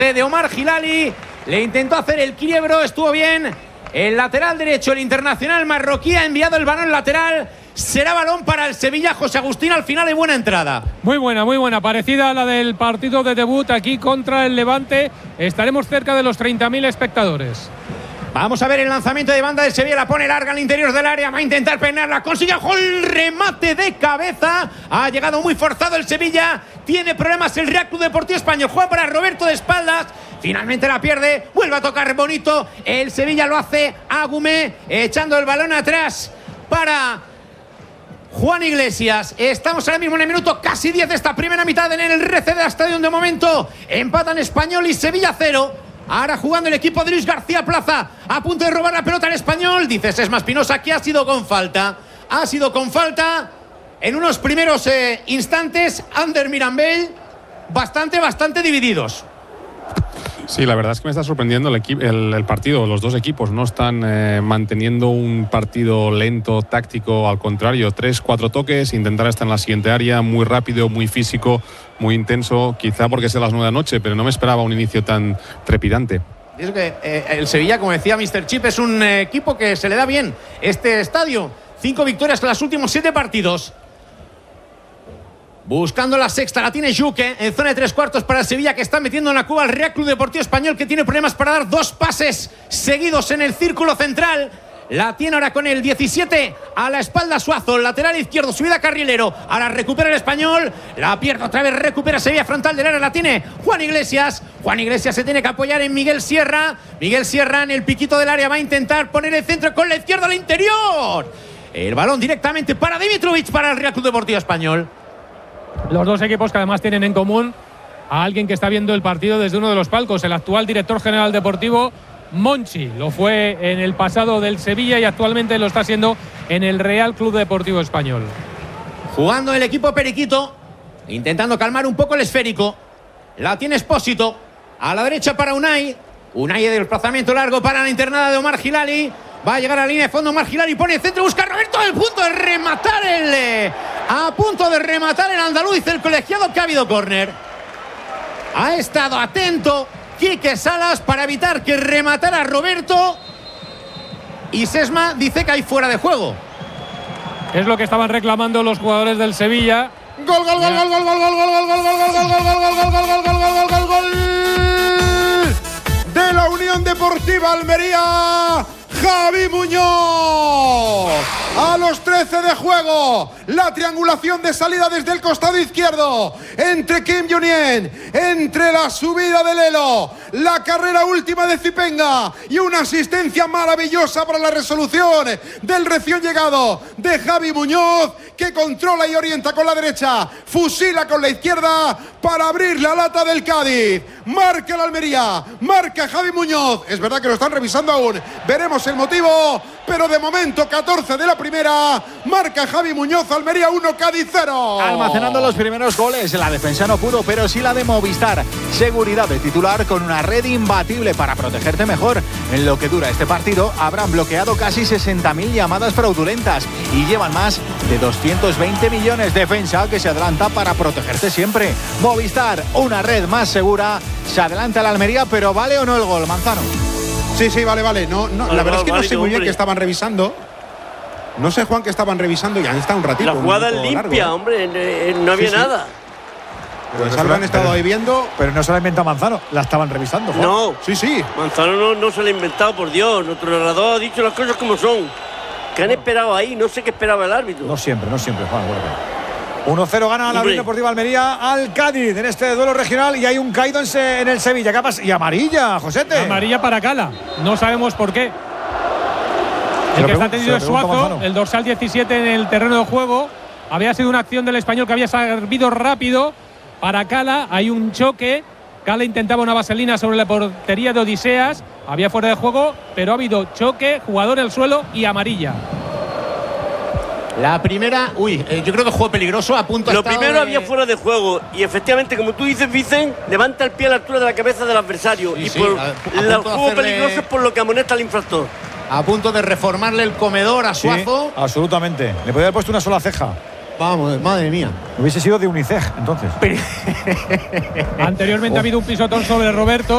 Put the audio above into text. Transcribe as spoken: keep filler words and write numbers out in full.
de Omar Hilali, le intentó hacer el quiebro, estuvo bien. El lateral derecho, el internacional marroquí, ha enviado el balón lateral. Será balón para el Sevilla. José Agustín, al final hay buena entrada. Muy buena, muy buena. Parecida a la del partido de debut aquí contra el Levante. Estaremos cerca de los treinta mil espectadores. Vamos a ver el lanzamiento de banda del Sevilla. La pone larga al interior del área. Va a intentar peinarla. Consigue el remate de cabeza. Ha llegado muy forzado el Sevilla. Tiene problemas el Real Club Deportivo Español. Juega para Roberto de espaldas. Finalmente la pierde. Vuelve a tocar bonito. El Sevilla lo hace. Agumé echando el balón atrás para Juan Iglesias. Estamos ahora mismo en el minuto casi diez de esta primera mitad en el R C D Stadium. De momento empatan Español y Sevilla cero. Ahora jugando el equipo de Luis García Plaza, a punto de robar la pelota al Español. Dice Sesma Espinosa que ha sido con falta. Ha sido con falta en unos primeros eh, instantes. Ander Mirambell, bastante, bastante divididos. Sí, la verdad es que me está sorprendiendo el, el, el partido. Los dos equipos no están eh, manteniendo un partido lento, táctico. Al contrario, tres, cuatro toques, intentar estar en la siguiente área, muy rápido, muy físico, muy intenso. Quizá porque es de las nueve de la noche, pero no me esperaba un inicio tan trepidante. Y es que eh, el Sevilla, como decía míster Chip, es un eh, equipo que se le da bien este estadio. Cinco victorias en los últimos siete partidos. Buscando la sexta, la tiene Juque en zona de tres cuartos para el Sevilla, que está metiendo en la cuba al Real Club Deportivo Español, que tiene problemas para dar dos pases seguidos en el círculo central. La tiene ahora con el diecisiete a la espalda Suazo, lateral izquierdo, subida carrilero. Ahora recupera el Español, la pierde otra vez, recupera Sevilla frontal del área, la tiene Juan Iglesias. Juan Iglesias se tiene que apoyar en Miguel Sierra. Miguel Sierra en el piquito del área va a intentar poner el centro con la izquierda al interior. El balón directamente para Dimitrovic, para el Real Club Deportivo Español. Los dos equipos que además tienen en común a alguien que está viendo el partido desde uno de los palcos, el actual director general deportivo, Monchi. Lo fue en el pasado del Sevilla y actualmente lo está haciendo en el Real Club Deportivo Español. Jugando el equipo periquito, intentando calmar un poco el esférico. La tiene Espósito, a la derecha para Unai. Unai de desplazamiento largo para la internada de Omar Hilali. Va a llegar a la línea de fondo Omar Hilali, pone el centro, busca a Roberto, al punto de rematar el... A punto de rematar el andaluz, dice el colegiado que ha habido córner. Ha estado atento Quique Salas para evitar que rematara a Roberto. Y Sesma dice que hay fuera de juego. Es lo que estaban reclamando los jugadores del Sevilla. Gol, gol, gol, gol, gol, gol, gol, gol, gol, gol, gol, gol, gol, gol, gol, gol, gol, gol, gol, gol de la Unión Deportiva Almería. Javi Muñoz a los trece de juego, la triangulación de salida desde el costado izquierdo entre Kim Junien, entre la subida de Lelo, la carrera última de Zipenga y una asistencia maravillosa para la resolución del recién llegado de Javi Muñoz, que controla y orienta con la derecha, fusila con la izquierda para abrir la lata del Cádiz. Marca la Almería, marca Javi Muñoz. Es verdad que lo están revisando aún, veremos el motivo, pero de momento catorce de la primera, marca Javi Muñoz, Almería uno, Cádiz cero. Almacenando los primeros goles, la defensa no pudo, pero sí la de Movistar. Seguridad de titular con una red imbatible para protegerte mejor. En lo que dura este partido habrán bloqueado casi sesenta mil llamadas fraudulentas y llevan más de doscientos veinte millones. Defensa que se adelanta para protegerte siempre. Movistar, una red más segura. Se adelanta la Almería, pero ¿vale o no el gol, Manzano? Sí, sí, vale, vale. No, no, vale, la verdad vale, es que vale, no sé muy bien hombre. qué estaban revisando. No sé, Juan, qué estaban revisando y han estado un ratito. La jugada un es poco limpia, largo, ¿eh? hombre. eh, No había Sí, sí. nada. Pues algo han estado ahí viendo. Pero no se la inventa Manzano, la estaban revisando, Juan. No, Sí, sí. Manzano no, no se lo ha inventado, por Dios. Nuestro narrador ha dicho las cosas como son. ¿Qué han esperado ahí? No sé qué esperaba el árbitro. No siempre, no siempre, Juan. uno cero gana la Hombre. Unión Deportiva Almería al Cádiz en este duelo regional y hay un caído en, se, en el Sevilla. ¿Qué pasa? Y amarilla, Josete. Amarilla para Cala. No sabemos por qué. Se El lo que está pregun- tenido se es lo pregunto a Suazo, Manzano. el dorsal diecisiete en el terreno de juego. Había sido una acción del Español que había servido rápido para Cala. Hay un choque. Cala intentaba una vaselina sobre la portería de Odiseas. Había fuera de juego, pero ha habido choque, jugador en el suelo y amarilla. La primera, uy, eh, yo creo que juego peligroso, a punto Lo ha estado primero de... había fuera de juego y efectivamente, como tú dices, Vicen, levanta el pie a la altura de la cabeza del adversario. Sí, y sí, por a- a el punto de juego hacerle- peligroso es por lo que amonesta al infractor. A punto de reformarle el comedor a Sí, Suazo. absolutamente. Le podía haber puesto una sola ceja. Vamos, madre mía. Hubiese sido de Unicef, entonces. Anteriormente ha habido un pisotón sobre Roberto.